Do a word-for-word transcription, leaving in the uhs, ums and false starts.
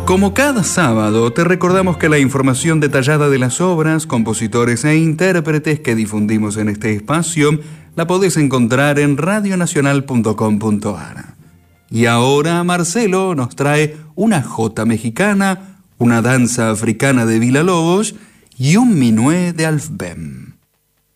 Como cada sábado, te recordamos que la información detallada de las obras, compositores e intérpretes que difundimos en este espacio la podés encontrar en radio nacional punto com punto a r. Y ahora Marcelo nos trae una jota mexicana, una danza africana de Villalobos y un minué de Alfbem.